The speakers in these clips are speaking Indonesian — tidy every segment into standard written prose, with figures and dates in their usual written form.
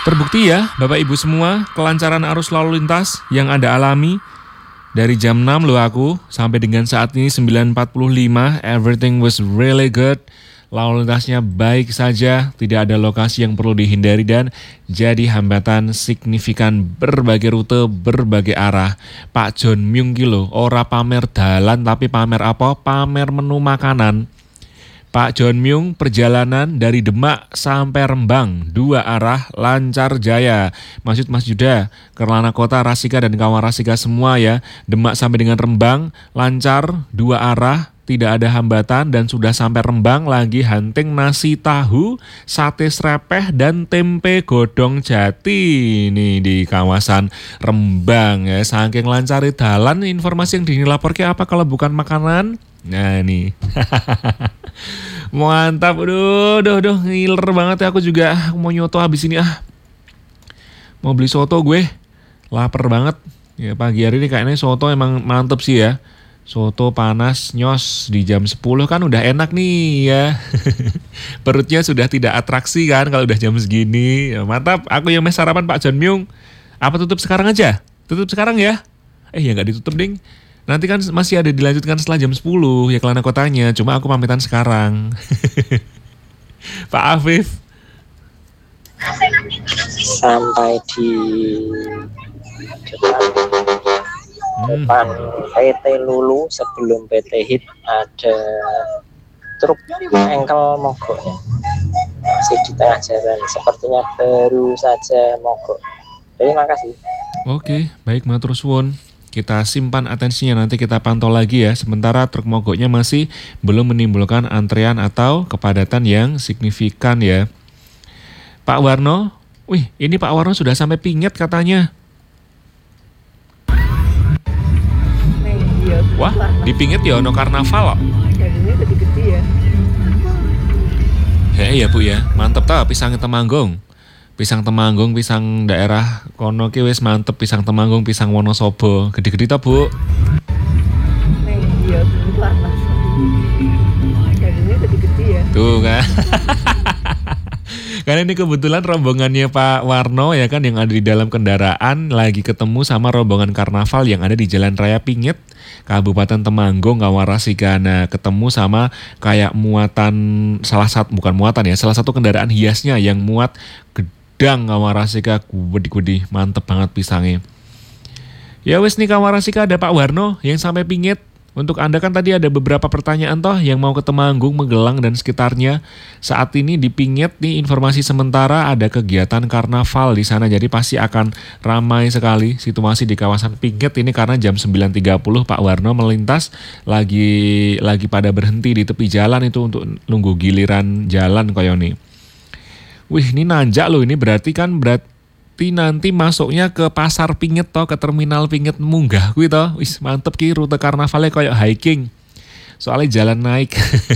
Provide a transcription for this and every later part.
Terbukti ya, Bapak Ibu semua, kelancaran arus lalu lintas yang Anda alami dari jam 6 loh aku, sampai dengan saat ini 9.45, everything was really good. Lalu lintasnya baik saja, tidak ada lokasi yang perlu dihindari dan jadi hambatan signifikan berbagai rute, berbagai arah. Pak John Myung kilo, ora pamer dalan tapi pamer apa? Pamer menu makanan. Pak John Myung perjalanan dari Demak sampai Rembang, 2 arah lancar jaya. Maksud Mas Yuda, Kerlana Kota, Rasika dan kawan Rasika semua ya. Demak sampai dengan Rembang, lancar, 2 arah, tidak ada hambatan dan sudah sampai Rembang lagi hunting nasi tahu, sate serepeh dan tempe godong jati. Ini di kawasan Rembang ya. Saking lancari dalan, informasi yang dilaporkan apa kalau bukan makanan? Nah ini. Mantap, aduh, ngiler banget ya aku juga. Aku mau nyoto habis ini Mau beli soto gue. Lapar banget. Ya pagi hari ini kayaknya soto emang mantep sih ya. Soto panas nyos di jam 10 kan udah enak nih ya. Perutnya sudah tidak atraksi kan kalau udah jam segini. Ya, mantap, aku yang mau sarapan Pak John Myung. Apa tutup sekarang aja? Tutup sekarang ya? Ya nggak ditutup ding. Nanti kan masih ada dilanjutkan setelah jam 10 ya Kelana Kotanya. Cuma aku pamitan sekarang. Pak Afif. Sampai di depan PT Lulu, sebelum PT Hit ada truk engkel mogok ya. Masih di tengah jalan, sepertinya baru saja mogok. Terima kasih. Oke, baik matur suwun. Kita simpan atensinya, nanti kita pantau lagi ya. Sementara truk mogoknya masih belum menimbulkan antrean atau kepadatan yang signifikan ya. Pak Warno, ini Pak Warno sudah sampai Pinget katanya. Wah, di Pinget ya ono karnaval. Dagingnya gede-gede ya. Iya Bu ya, mantep tau pisang Temanggung. Pisang Temanggung, pisang daerah kono ki wis mantep, pisang Temanggung, pisang Wonosobo. Gede-gede ta, Bu? Iya, panas. Dagingnya gede-gede ya. Tuh kan. Karena ini kebetulan rombongannya Pak Warno ya kan yang ada di dalam kendaraan lagi ketemu sama rombongan karnaval yang ada di Jalan Raya Pinget, Kabupaten Temanggung, Kawarasika. Nah, ketemu sama kayak salah satu kendaraan hiasnya yang muat gedang Kawarasika, gede-gede, mantep banget pisangnya. Ya wes nih Kawarasika, ada Pak Warno yang sampai Pinget. Untuk Anda kan tadi ada beberapa pertanyaan toh yang mau ke Temanggung, Magelang dan sekitarnya. Saat ini di Pinget nih informasi sementara ada kegiatan karnaval di sana. Jadi pasti akan ramai sekali situasi di kawasan Pinget ini karena jam 9.30 Pak Warno melintas lagi pada berhenti di tepi jalan itu untuk nunggu giliran jalan koyoni. Ini nanjak loh, ini berarti nanti masuknya ke pasar Pinget toh, ke terminal Pinget munggah kuwi toh. Wis mantep ki, rute karnavalnya kayak hiking. Soalnya jalan naik.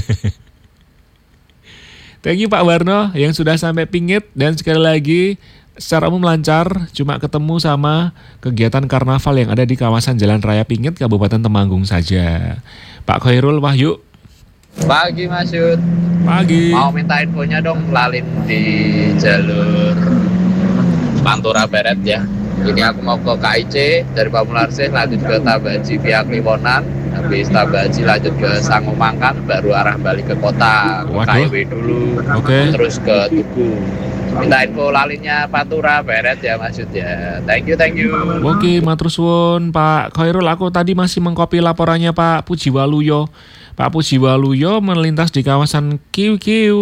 Thank you Pak Warno yang sudah sampai Pinget, dan sekali lagi secara umum lancar, cuma ketemu sama kegiatan karnaval yang ada di kawasan Jalan Raya Pinget, Kabupaten Temanggung saja. Pak Khairul Wahyu. Pagi Mas Yud. Pagi. Mau minta infonya dong, lalin di jalur Pantura Barat ya. Ini aku mau ke KIC dari Pamularsih, lanjut ke Tabaji via Kliwonan, habis Tabaji lanjut ke Sangomangkan, baru arah balik ke kota, ke KIW dulu, terus ke Tugu. Minta info lalinnya Pantura Barat ya Mas Yud ya. Thank you. Oke, matur suwun Pak Khairul. Aku tadi masih mengcopy laporannya Pak Pujiwaluyo. Pak Pujiwaluyo melintas di kawasan QQ